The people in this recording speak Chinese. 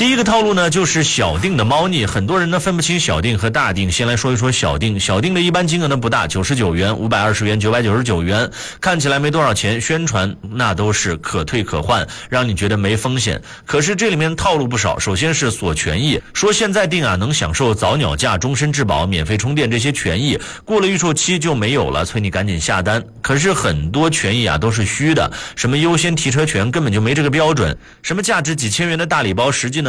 第一个套路呢，就是小定的猫腻。很多人呢分不清小定和大定。先来说一说小定。小定的一般金额呢不大，99元、520元、999元，看起来没多少钱，宣传那都是可退可换，让你觉得没风险。可是这里面套路不少。首先是锁权益，说现在定啊能享受早鸟价、终身质保、免费充电这些权益，过了预售期就没有了，催你赶紧下单。可是很多权益啊都是虚的，什么优先提车权根本就没这个标准，什么价值几千元的大礼包，实际呢